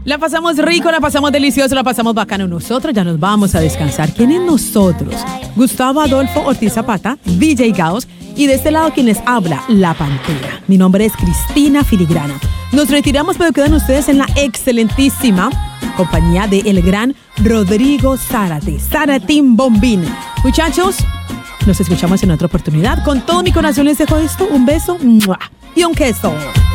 La pasamos rico, la pasamos delicioso, la pasamos bacano. Nosotros ya nos vamos a descansar. ¿Quién es nosotros? Gustavo Adolfo Ortiz Zapata, DJ Gaos, y de este lado quien les habla, La Pantera. Mi nombre es Cristina Filigrana. Nos retiramos, pero quedan ustedes en la excelentísima compañía de el gran Rodrigo Zárate, Zaratín Bombín. Muchachos, nos escuchamos en otra oportunidad. Con todo mi corazón les dejo esto, un beso y un queso.